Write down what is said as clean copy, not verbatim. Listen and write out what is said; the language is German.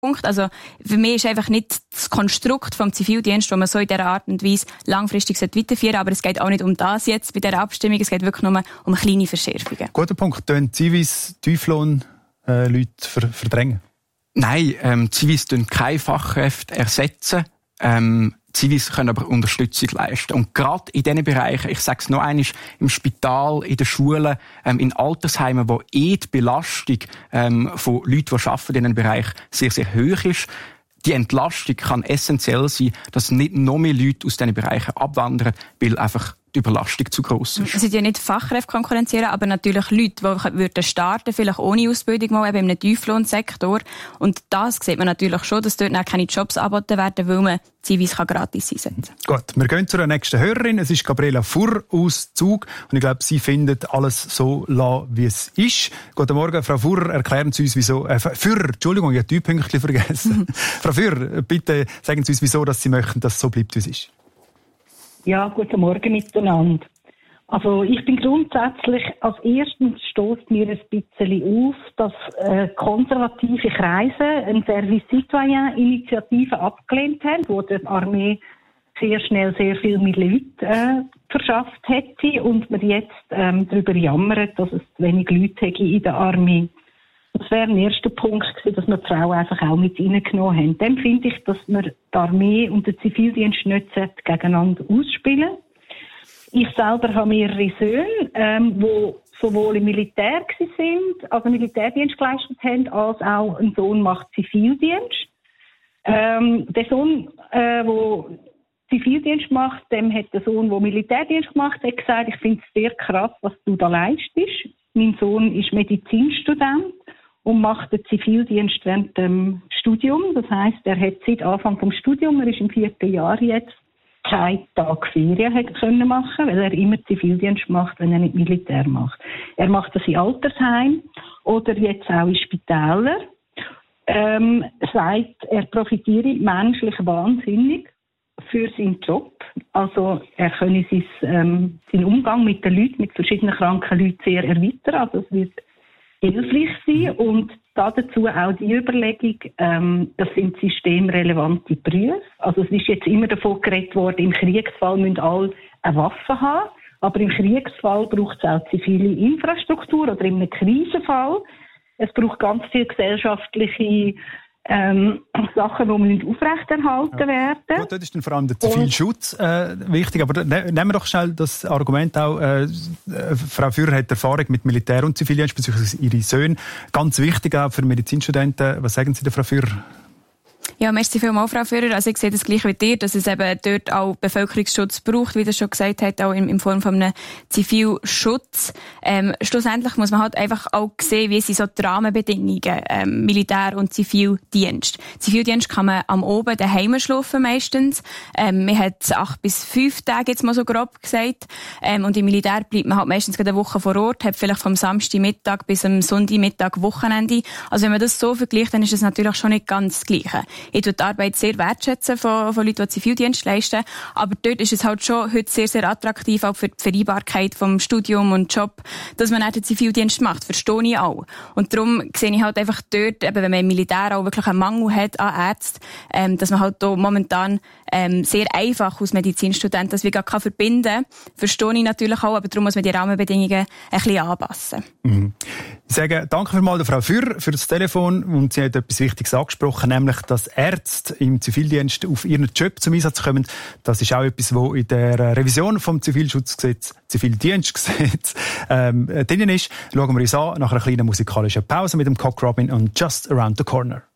Punkt. Also für mich ist einfach nicht das Konstrukt vom Zivildienst, das man so in dieser Art und Weise langfristig weiterführen sollte, aber es geht auch nicht um das jetzt bei dieser Abstimmung, es geht wirklich nur um kleine Verschärfungen. Guter Punkt. Tun Zivis Tieflohn Leute verdrängen? Nein, Zivis tun keine Fachkräfte ersetzen. Zivis können aber Unterstützung leisten. Und gerade in diesen Bereichen, ich sage es noch einmal, im Spital, in den Schulen, in Altersheimen, wo die Belastung von Leuten, die arbeiten in diesem Bereich, sehr, sehr hoch ist, die Entlastung kann essentiell sein, dass nicht noch mehr Leute aus diesen Bereichen abwandern, weil einfach die Überlastung zu gross ist. Es sind ja nicht Fachkräfte konkurrenzieren, aber natürlich Leute, die starten, vielleicht ohne Ausbildung mal eben in einem Tieflohnsektor. Und das sieht man natürlich schon, dass dort keine Jobs angeboten werden, weil man Zivis gratis einsetzen kann. Gut, wir gehen zur nächsten Hörerin. Es ist Gabriela Furr aus Zug. Und ich glaube, Sie finden alles so, wie es ist. Guten Morgen, Frau Furr. Erklären Sie uns, wieso... Entschuldigung, ich habe die Pünktchen vergessen. Frau Furr, bitte sagen Sie uns, wieso dass Sie möchten, dass es so bleibt, wie es ist. Ja, guten Morgen miteinander. Also ich bin grundsätzlich, als erstens stößt mir ein bisschen auf, dass konservative Kreise eine Service-Citoyen-Initiative abgelehnt haben, wo die Armee sehr schnell sehr viel mit Leuten verschafft hätte und man jetzt darüber jammert, dass es zu wenig Leute hätte in der Armee. Das wäre ein erster Punkt gewesen, dass wir die Frauen einfach auch mit reingenommen haben. Dann finde ich, dass wir die Armee und den Zivildienst nicht gegeneinander ausspielen. Ich selber habe mehrere Söhne, die sowohl im Militär sind, also Militärdienst geleistet haben, als auch ein Sohn macht Zivildienst. Der Sohn, der Zivildienst macht, dem hat der Sohn, der Militärdienst gemacht hat, gesagt, ich finde es sehr krass, was du da leistest. Mein Sohn ist Medizinstudent und macht den Zivildienst während dem Studium. Das heisst, er hat seit Anfang des Studiums, er ist im 4. Jahr jetzt, keinen Tag Ferien können machen, weil er immer Zivildienst macht, wenn er nicht Militär macht. Er macht das in Altersheim oder jetzt auch in Spitälern. Sagt, er profitiere menschlich wahnsinnig für seinen Job. Also er könne seinen Umgang mit den Leuten, mit verschiedenen kranken Leuten sehr erweitern. Also es wird hilfreich sein. Und dazu auch die Überlegung, das sind systemrelevante Berufe. Also es ist jetzt immer davon geredet worden, im Kriegsfall müssen alle eine Waffe haben. Aber im Kriegsfall braucht es auch zivile Infrastruktur oder in einem Krisenfall. Es braucht ganz viele gesellschaftliche Sachen, die aufrechterhalten werden. Gut, dort ist dann vor allem der Zivilschutz wichtig. Aber nehmen wir doch schnell das Argument auch. Frau Führer hat Erfahrung mit Militär und Zivildienst, beziehungsweise ihre Söhne. Ganz wichtig auch für Medizinstudenten. Was sagen Sie da, Frau Führer? Ja, merci vielmals, Frau Führer. Also ich sehe das gleich wie dir, dass es eben dort auch Bevölkerungsschutz braucht, wie das schon gesagt hat, auch in Form von einem Zivilschutz. Schlussendlich muss man halt einfach auch sehen, wie sind so die Rahmenbedingungen, Militär- und Zivildienst. Zivildienst kann man am Oben daheim schlafen meistens. Man hat 8 bis 5 Tage, jetzt mal so grob gesagt. Und im Militär bleibt man halt meistens eine Woche vor Ort, hat vielleicht vom Samstagmittag bis am Sonntagmittag Wochenende. Also wenn man das so vergleicht, dann ist es natürlich schon nicht ganz das Gleiche. Ich tue die Arbeit sehr wertschätzen von Leuten, die Zivildienst leisten. Aber dort ist es halt schon heute sehr, sehr attraktiv, auch für die Vereinbarkeit vom Studium und Job, dass man auch den Zivildienst macht. Verstehe ich auch. Und darum sehe ich halt einfach dort, eben, wenn man im Militär auch wirklich einen Mangel hat an Ärzten, dass man halt da momentan sehr einfach als Medizinstudent das wie gar verbinden kann. Verstehe ich natürlich auch, aber darum muss man die Rahmenbedingungen ein bisschen anpassen. Mhm. Ich sage danke vielmals der Frau Führer für das Telefon und sie hat etwas Wichtiges angesprochen, nämlich, dass Ärzte im Zivildienst auf ihren Job zum Einsatz kommen. Das ist auch etwas, was in der Revision vom Zivildienstgesetz drinnen ist. Schauen wir uns an nach einer kleinen musikalischen Pause mit dem Cock Robin und Just Around the Corner.